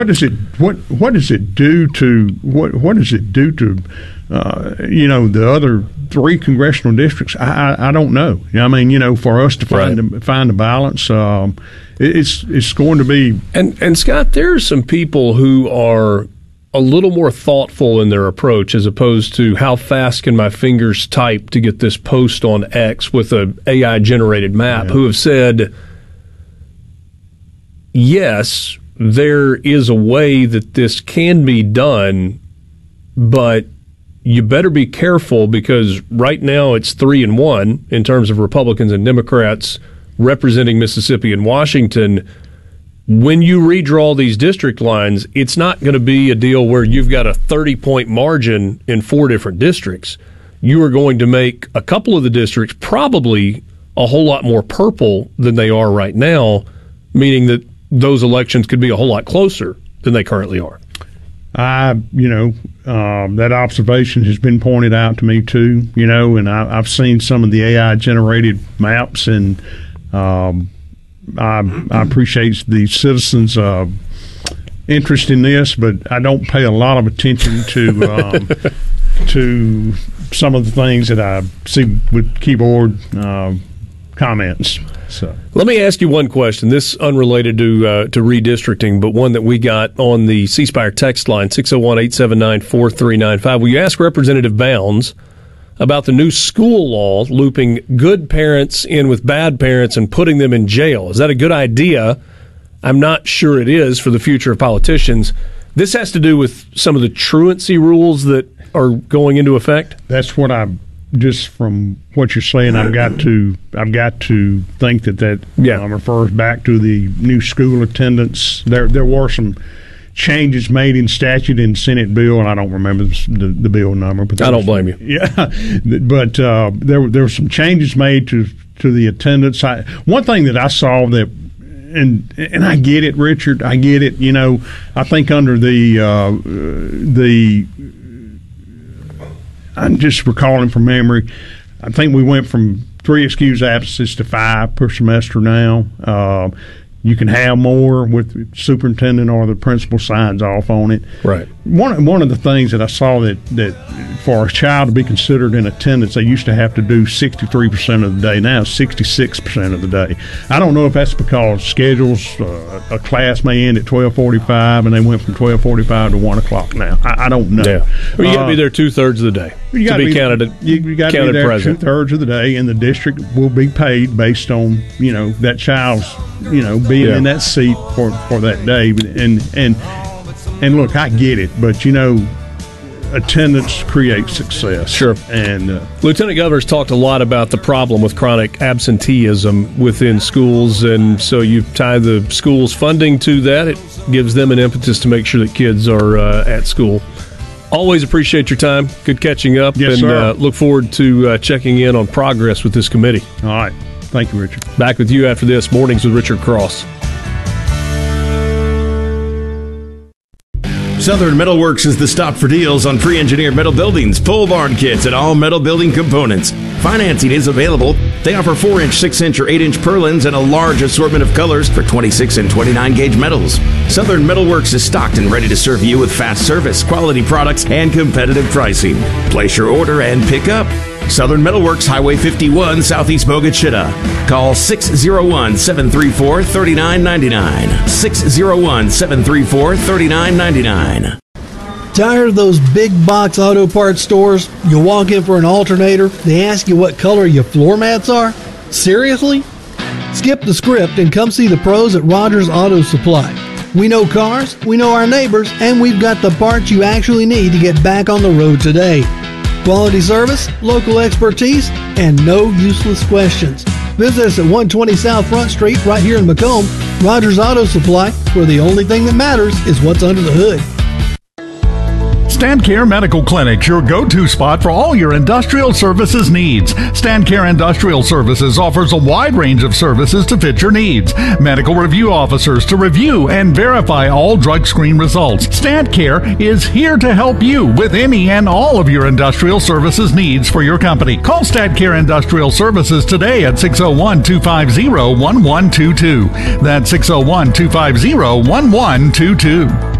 What does it do to the other three congressional districts? I don't know. I mean, for us to find a balance, it's going to be. And Scott, there are some people who are a little more thoughtful in their approach as opposed to how fast can my fingers type to get this post on X with a AI generated map, who have said, yes, there is a way that this can be done, but you better be careful because right now it's 3-1 in terms of Republicans and Democrats representing Mississippi and Washington. When you redraw these district lines, it's not going to be a deal where you've got a 30-point margin in 4 different districts. You are going to make a couple of the districts probably a whole lot more purple than they are right now, meaning that those elections could be a whole lot closer than they currently are. That observation has been pointed out to me too, and I've seen some of the AI generated maps, and I appreciate the citizens' interest in this, but I don't pay a lot of attention to to some of the things that I see with keyboard comments. So let me ask you one question. This unrelated to redistricting, but one that we got on the C Spire text line 601-879-4395. Will you ask Representative Bounds about the new school law looping good parents in with bad parents and putting them in jail? Is that a good idea? I'm not sure it is for the future of politicians. This has to do with some of the truancy rules that are going into effect. That's what just from what you're saying, I've got to think that refers back to the new school attendance. There were some changes made in statute in Senate bill, and I don't remember the bill number. But I don't blame you. Yeah, but there were some changes made to the attendance. One thing that I saw that, and I get it, Richard. I get it. I think under the I'm just recalling from memory, I think we went from 3 excused absences to 5 per semester now. You can have more with the superintendent or the principal signs off on it. Right. One of the things that I saw that for a child to be considered in attendance, they used to have to do 63% of the day. Now it's 66% of the day. I don't know if that's because schedules, a class may end at 12:45 and they went from 12:45 to 1 o'clock now. I don't know. Yeah. Well, you got to be there 2/3 of the day to be counted. You got to be there 2/3 of the day, and the district will be paid based on that child's being in that seat for that day. And look, I get it, but attendance creates success. Sure. And Lieutenant Governor's talked a lot about the problem with chronic absenteeism within schools, and so you tie the school's funding to that. It gives them an impetus to make sure that kids are at school. Always appreciate your time. Good catching up. Yes, and sir. Look forward to checking in on progress with this committee. All right. Thank you, Richard. Back with you after this. Mornings with Richard Cross. Southern Metalworks is the stop for deals on pre-engineered metal buildings, pole barn kits, and all metal building components. Financing is available. They offer 4-inch, 6-inch, or 8-inch purlins and a large assortment of colors for 26 and 29 gauge metals. Southern Metalworks is stocked and ready to serve you with fast service, quality products, and competitive pricing. Place your order and pick up. Southern Metalworks, Highway 51, Southeast Bogachita. Call 601-734-3999. 601-734-3999. Tired of those big box auto parts stores? You walk in for an alternator, they ask you what color your floor mats are? Seriously? Skip the script and come see the pros at Rogers Auto Supply. We know cars, we know our neighbors, and we've got the parts you actually need to get back on the road today. Quality service, local expertise, and no useless questions. Visit us at 120 South Front Street right here in Macomb. Rogers Auto Supply, where the only thing that matters is what's under the hood. StandCare Medical Clinic, your go-to spot for all your industrial services needs. StandCare Industrial Services offers a wide range of services to fit your needs. Medical review officers to review and verify all drug screen results. StandCare is here to help you with any and all of your industrial services needs for your company. Call StandCare Industrial Services today at 601-250-1122. That's 601-250-1122.